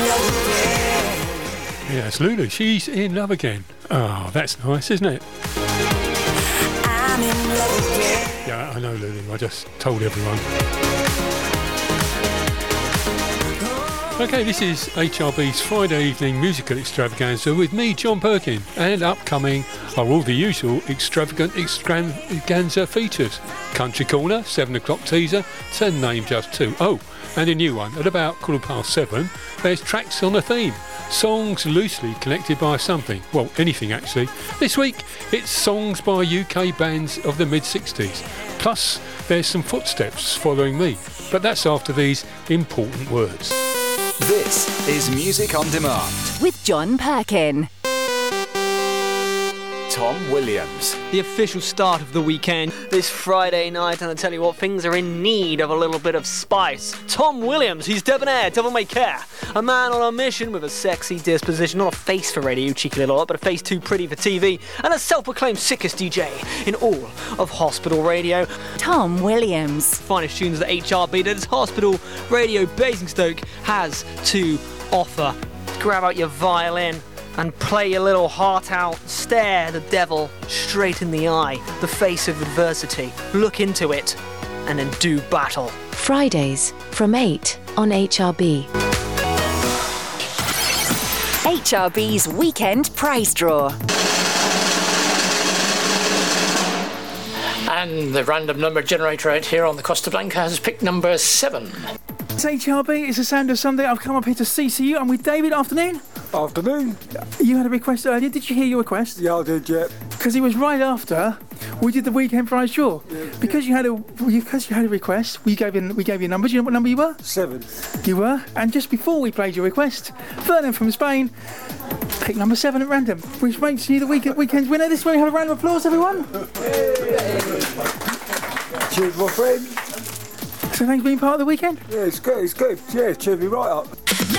Yeah, it's Lulu. She's in love again. Oh, that's nice, isn't it? I'm in love again. Yeah, I know, Lulu. I just told everyone. Okay, this is HRB's Friday evening musical extravaganza with me, John Perkin, and upcoming are all the usual extravagant extravaganza features. Country Corner, 7 o'clock teaser, to name just two. Oh, and a new one at about 7:15. There's tracks on a theme. Songs loosely connected by something. Well, anything actually. This week, it's songs by UK bands of the mid-60s. Plus, there's some footsteps following me. But that's after these important words. This is Music on Demand with John Perkin. Tom Williams. The official start of the weekend this Friday night, and I tell you what, things are in need of a little bit of spice. Tom Williams, he's debonair, devil may care. A man on a mission with a sexy disposition, not a face for radio, cheeky little lot, but a face too pretty for TV, and a self-proclaimed sickest DJ in all of hospital radio. Tom Williams. Finest tunes that HRB, that is Hospital Radio Basingstoke, has to offer. Grab out your violin and play your little heart out. Stare the devil straight in the eye, the face of adversity. Look into it, and then do battle. Fridays from 8 on HRB. HRB's Weekend Prize Draw. And the random number generator out here on the Costa Blanca has picked number 7. It's HRB, it's the sound of Sunday. I've come up here to CCU. I'm with David. Afternoon. Afternoon. You had a request earlier. Did you hear your request? Yeah, I did, yeah. Because it was right after we did the Weekend Prize Draw. Yeah. Because you had a request, we gave you a number. Do you know what number you were? 7. You were. And just before we played your request, Vernon from Spain picked number 7 at random, which makes you the weekend's winner. This way, have a round of applause, everyone. Cheers, my friend. So thanks for being part of the weekend. Yeah, it's good. Yeah, cheered me right up.